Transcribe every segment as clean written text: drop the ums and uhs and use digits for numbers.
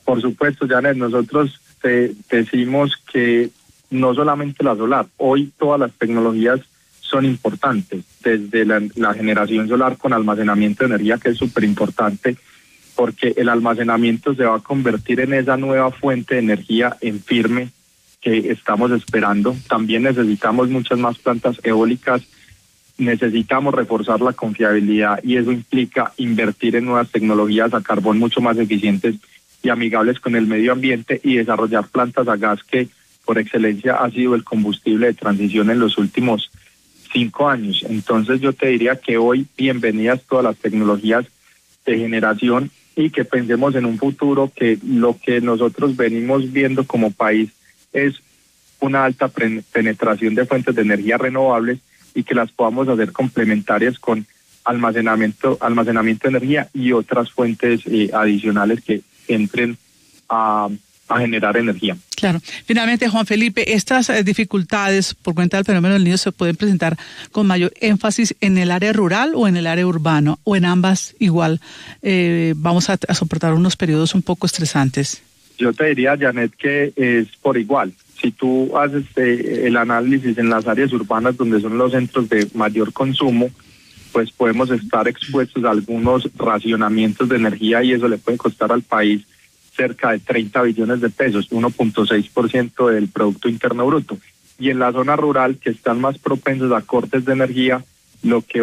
Por supuesto, Janet, nosotros te decimos que no solamente la solar, hoy todas las tecnologías son importantes, desde la generación solar con almacenamiento de energía, que es súper importante, porque el almacenamiento se va a convertir en esa nueva fuente de energía en firme que estamos esperando. También necesitamos muchas más plantas eólicas, necesitamos reforzar la confiabilidad y eso implica invertir en nuevas tecnologías a carbón mucho más eficientes y amigables con el medio ambiente y desarrollar plantas a gas, que por excelencia ha sido el combustible de transición en los últimos 5 años. Entonces yo te diría que hoy bienvenidas todas las tecnologías de generación y que pensemos en un futuro que lo que nosotros venimos viendo como país es una alta penetración de fuentes de energía renovables y que las podamos hacer complementarias con almacenamiento de energía y otras fuentes adicionales que entren a generar energía. Claro. Finalmente, Juan Felipe, estas dificultades por cuenta del fenómeno del Niño se pueden presentar con mayor énfasis en el área rural o en el área urbana, o en ambas igual. Vamos a soportar unos periodos un poco estresantes. Yo te diría, Janet, que es por igual. Si tú haces el análisis en las áreas urbanas donde son los centros de mayor consumo, pues podemos estar expuestos a algunos racionamientos de energía y eso le puede costar al país cerca de 30 billones de pesos, 1.6% del Producto Interno Bruto. Y en la zona rural, que están más propensos a cortes de energía, lo que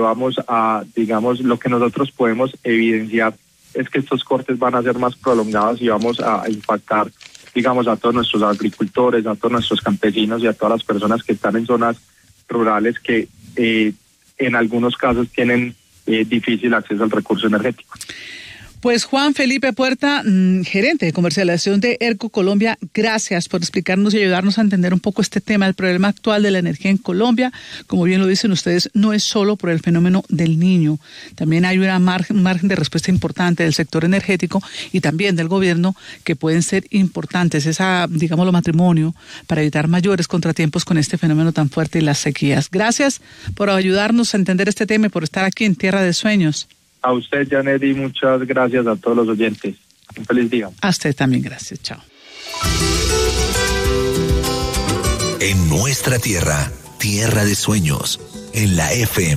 nosotros podemos evidenciar es que estos cortes van a ser más prolongados y vamos a impactar, a todos nuestros agricultores, a todos nuestros campesinos y a todas las personas que están en zonas rurales que en algunos casos tienen difícil acceso al recurso energético. Pues Juan Felipe Puerta, gerente de comercialización de ERCO Colombia, gracias por explicarnos y ayudarnos a entender un poco este tema, el problema actual de la energía en Colombia. Como bien lo dicen ustedes, no es solo por el fenómeno del Niño, también hay un margen de respuesta importante del sector energético y también del gobierno que pueden ser importantes, matrimonio para evitar mayores contratiempos con este fenómeno tan fuerte y las sequías. Gracias por ayudarnos a entender este tema y por estar aquí en Tierra de Sueños. A usted, Janet, y muchas gracias a todos los oyentes. Un feliz día. A usted también, gracias. Chao. En nuestra tierra, Tierra de Sueños, en la FM.